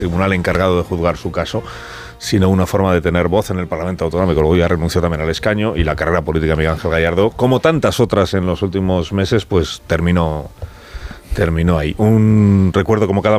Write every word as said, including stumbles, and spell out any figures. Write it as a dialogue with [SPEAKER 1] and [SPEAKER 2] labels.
[SPEAKER 1] tribunal encargado de juzgar su caso, sino una forma de tener voz en el Parlamento Autonómico. Luego ya renunció también al escaño y la carrera política de Miguel Ángel Gallardo, como tantas otras en los últimos meses, pues terminó, terminó ahí. Un recuerdo como cada